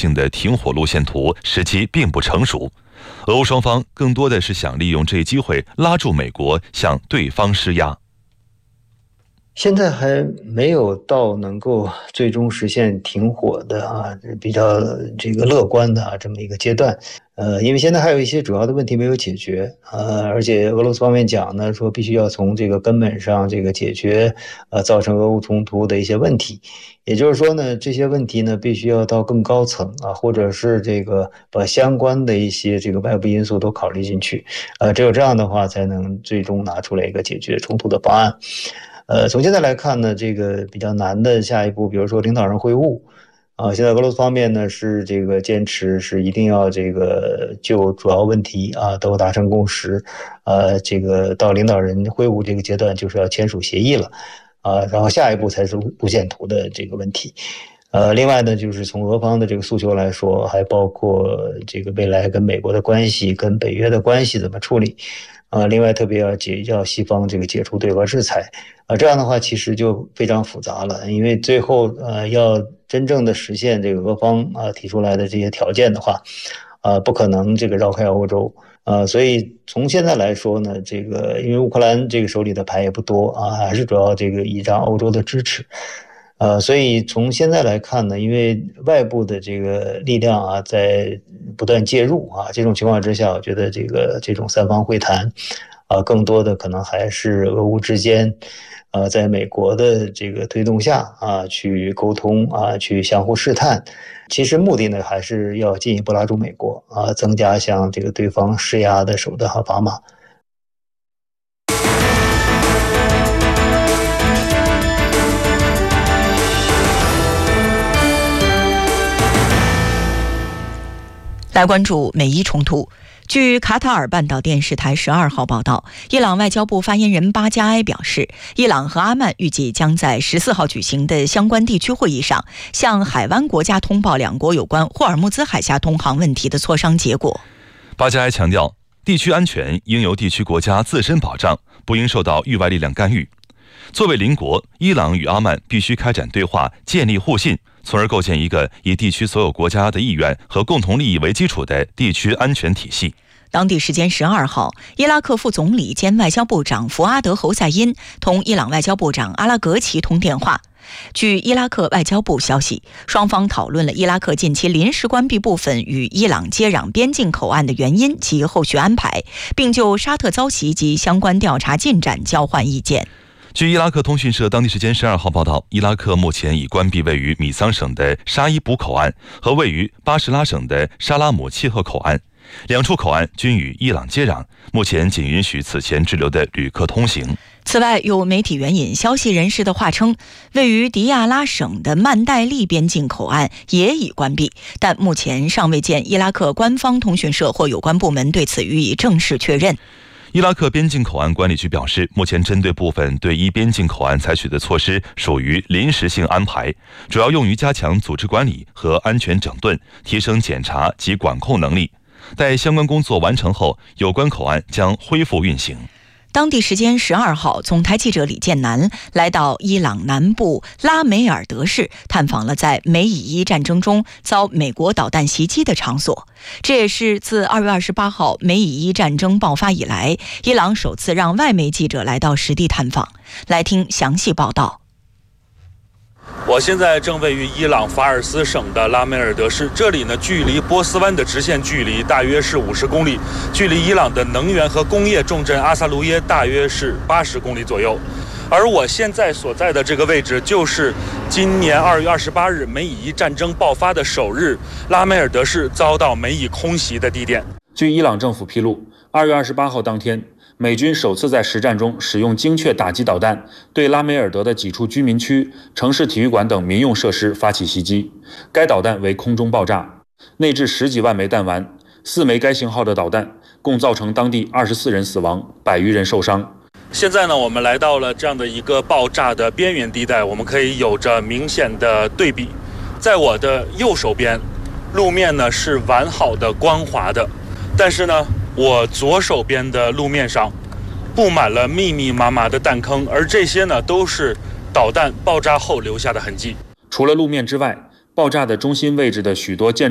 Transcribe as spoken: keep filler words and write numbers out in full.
性的停火路线图时机并不成熟。俄乌双方更多的是想利用这一机会拉住美国，向对方施压。 现在还没有到能够最终实现停火的啊，比较这个乐观的啊这么一个阶段。呃，因为现在还有一些主要的问题没有解决，呃，而且俄罗斯方面讲呢，说必须要从这个根本上这个解决呃造成俄乌冲突的一些问题。也就是说呢，这些问题呢必须要到更高层啊，或者是这个把相关的一些这个外部因素都考虑进去，呃，只有这样的话才能最终拿出来一个解决冲突的方案。呃，从现在来看呢，这个比较难的下一步，比如说领导人会晤，啊，现在俄罗斯方面呢是这个坚持是一定要这个就主要问题啊都达成共识，呃，这个到领导人会晤这个阶段就是要签署协议了，啊，然后下一步才是路线图的这个问题。呃，另外呢，就是从俄方的这个诉求来说，还包括这个未来跟美国的关系、跟北约的关系怎么处理。呃，另外特别要解要西方这个解除对俄制裁，啊，这样的话其实就非常复杂了，因为最后呃要真正的实现这个俄方啊提出来的这些条件的话，啊不可能这个绕开欧洲，啊，所以从现在来说呢，这个因为乌克兰这个手里的牌也不多啊，还是主要这个倚仗欧洲的支持。呃，所以从现在来看呢，因为外部的这个力量啊在不断介入啊，这种情况之下，我觉得这个这种三方会谈，啊，更多的可能还是俄乌之间，呃，在美国的这个推动下啊，去沟通啊，去相互试探。其实目的呢，还是要进一步拉住美国啊，增加向这个对方施压的手段和砝码。 来关注美伊冲突。据卡塔尔半岛电视台十二号报道，伊朗外交部发言人巴加埃表示，伊朗和阿曼预计将在十四号举行的相关地区会议上，向海湾国家通报两国有关霍尔木兹海峡通航问题的磋商结果。 巴加埃强调，地区安全应由地区国家自身保障，不应受到域外力量干预。作为邻国，伊朗与阿曼必须开展对话，建立互信，从而构建一个以地区所有国家的意愿和共同利益为基础的地区安全体系。 当地时间十二号，伊拉克副总理兼外交部长福阿德·侯赛因同伊朗外交部长阿拉格齐通电话。据伊拉克外交部消息，双方讨论了伊拉克近期临时关闭部分与伊朗接壤边境口岸的原因及后续安排，并就沙特遭袭及相关调查进展交换意见。 据伊拉克通讯社当地时间十二号报道，伊拉克目前已关闭位于米桑省的沙伊卜口岸和位于巴士拉省的沙拉姆契赫口岸，两处口岸均与伊朗接壤，目前仅允许此前滞留的旅客通行。 此外，有媒体援引消息人士的话称，位于迪亚拉省的曼代利边境口岸也已关闭，但目前尚未见伊拉克官方通讯社或有关部门对此予以正式确认。 伊拉克边境口岸管理局表示，目前针对部分对伊边境口岸采取的措施属于临时性安排，主要用于加强组织管理和安全整顿，提升检查及管控能力。待相关工作完成后，有关口岸将恢复运行。 当地时间十二号，总台记者李建南来到伊朗南部拉梅尔德市，探访了在美以伊战争中遭美国导弹袭击的场所。这也是自二月二十八号美以伊战争爆发以来，伊朗首次让外媒记者来到实地探访。来听详细报道。 我现在正位于伊朗法尔斯省的拉梅尔德市，这里呢距离波斯湾的直线距离大约是五十公里，距离伊朗的能源和工业重镇阿萨卢耶大约是八十公里左右。而我现在所在的这个位置，就是今年二月二十八日美以伊战争爆发的首日，拉梅尔德市遭到美以空袭的地点。据伊朗政府披露，二月二十八号当天，美军首次在实战中使用精确打击导弹，对拉梅尔德的几处居民区、城市体育馆等民用设施发起袭击。该导弹为空中爆炸，内置十几万枚弹丸，四枚该型号的导弹，共造成当地二十四人死亡，百余人受伤。现在呢，我们来到了这样的一个爆炸的边缘地带，我们可以有着明显的对比。在我的右手边，路面呢是完好的光滑的，但是呢，我左手边的路面上布满了密密麻麻的弹坑，而这些呢都是导弹爆炸后留下的痕迹。除了路面之外，爆炸的中心位置的许多建筑